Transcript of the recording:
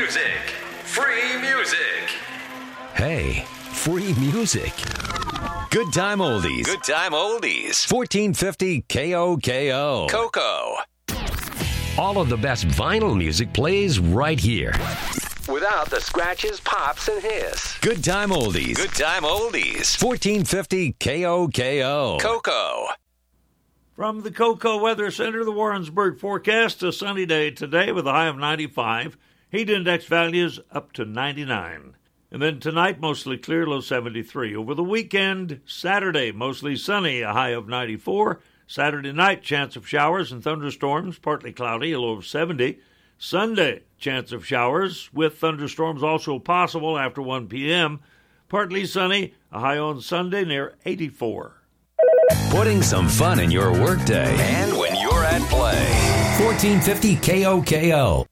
music. Free music. Hey, free music. Good time oldies. Good time oldies. 1450 KOKO. Coco. All of the best vinyl music plays right here. Without the scratches, pops, and hiss. Good time oldies. Good time oldies. 1450 KOKO. Coco. From the Coco Weather Center, the Warrensburg forecast, a sunny day today with a high of 95. Heat index values up to 99. And then tonight, mostly clear, low 73. Over the weekend, Saturday, mostly sunny, a high of 94. Saturday night, chance of showers and thunderstorms, partly cloudy, a low of 70. Sunday, chance of showers with thunderstorms also possible after 1 p.m. Partly sunny, a high on Sunday near 84. Putting some fun in your workday. And when you're at play. 1450 KOKO.